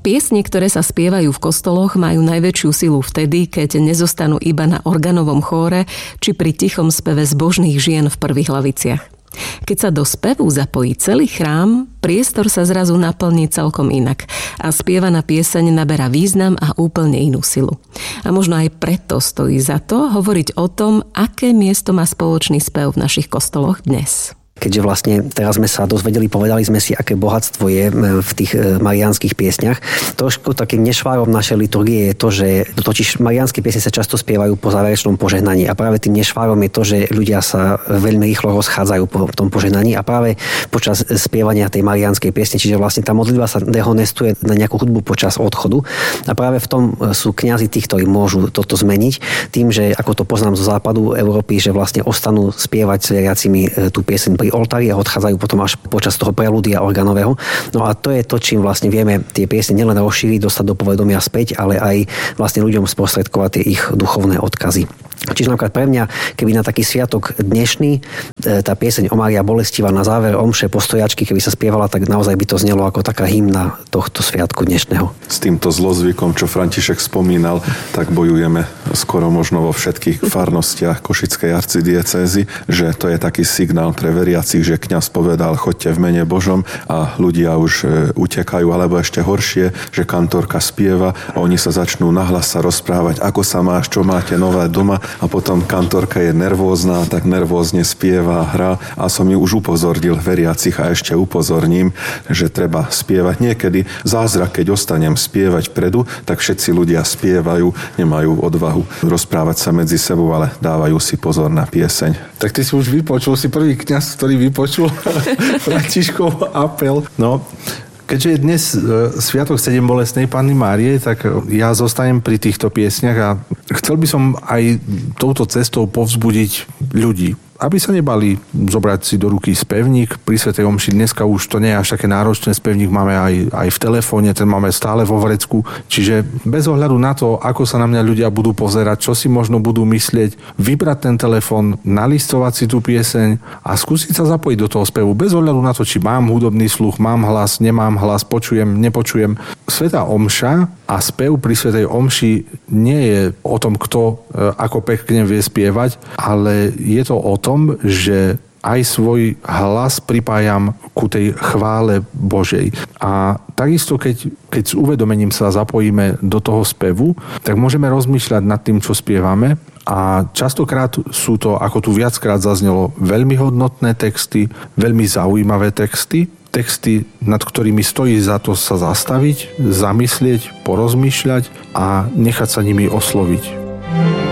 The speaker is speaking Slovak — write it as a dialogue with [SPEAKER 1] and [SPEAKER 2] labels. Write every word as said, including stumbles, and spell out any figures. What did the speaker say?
[SPEAKER 1] Piesne, ktoré sa spievajú v kostoloch, majú najväčšiu silu vtedy, keď nezostanú iba na organovom chóre či pri tichom speve zbožných žien v prvých laviciach. Keď sa do spevu zapojí celý chrám, priestor sa zrazu naplní celkom inak a spievaná pieseň naberá význam a úplne inú silu. A možno aj preto stojí za to hovoriť o tom, aké miesto má spoločný spev v našich kostoloch dnes.
[SPEAKER 2] Keďže vlastne teraz sme sa dozvedeli, povedali sme si, aké bohatstvo je v tých mariánskych piesňach. Trošku takým nešvárom našej liturgie je to, že totiž mariánske piesne sa často spievajú po záverečnom požehnaní a práve tým nešvárom je to, že ľudia sa veľmi rýchlo rozchádzajú po tom požehnaní a práve počas spievania tej mariánskej piesne, čiže vlastne tá modlitba sa dehonestuje na nejakú hudbu počas odchodu a práve v tom sú kňazi tí, ktorí môžu toto zmeniť tým, že ako to poznám zo západu Európy, že vlastne ostanú spievať s veriacimi tú pieseň pri oltári a odchádzajú potom až počas toho prelúdia organového. No a to je to, čím vlastne vieme tie piesne nielen rozšíriť, dostať do povedomia späť, ale aj vlastne ľuďom sprostredkovať tie ich duchovné odkazy. Čiže napríklad pre mňa, keby na taký sviatok dnešný tá pieseň O Mária bolestivá na záver omše postojačky, keby sa spievala, tak naozaj by to znelo ako taká hymna tohto sviatku dnešného.
[SPEAKER 3] S týmto zlozvykom, čo František spomínal, tak bojujeme skoro možno vo všetkých farnostiach Košickej arcidiecézy, že to je taký signál pre veriacich, že kňaz povedal choďte v mene Božom a ľudia už utekajú, alebo ešte horšie, že kantorka spieva a oni sa začnú nahlas sa rozprávať, ako sa máš, čo máte nové doma. A potom kantorka je nervózna, tak nervózne spieva, hrá a som ju už upozornil veriacich a ešte upozorním, že treba spievať. Niekedy zázrak, keď ostanem spievať vpredu, tak všetci ľudia spievajú, nemajú odvahu rozprávať sa medzi sebou, ale dávajú si pozor na pieseň.
[SPEAKER 4] Tak ty si už vypočul, si prvý kňaz, ktorý vypočul Františkov apel. No, keďže je dnes sviatok sedembolestnej Panny Márie, tak ja zostanem pri týchto piesňach a chcel by som aj touto cestou povzbudiť ľudí, aby sa nebali zobrať si do ruky spevník. Pri svätej omši dneska už to nie je až také náročné, spevník máme aj, aj v telefóne, ten máme stále vo vrecku. Čiže bez ohľadu na to, ako sa na mňa ľudia budú pozerať, čo si možno budú myslieť, vybrať ten telefón, nalistovať si tú pieseň a skúsiť sa zapojiť do toho spevu. Bez ohľadu na to, či mám hudobný sluch, mám hlas, nemám hlas, počujem, nepočujem. Svätá omša a spev pri svätej omši nie je o tom, kto ako pekne vie spievať, ale je to o tom, že aj svoj hlas pripájam ku tej chvále Božej. A takisto, keď, keď s uvedomením sa zapojíme do toho spevu, tak môžeme rozmýšľať nad tým, čo spievame. A častokrát sú to, ako tu viackrát zaznelo, veľmi hodnotné texty, veľmi zaujímavé texty, texty, nad ktorými stojí za to sa zastaviť, zamyslieť, porozmýšľať a nechať sa nimi osloviť.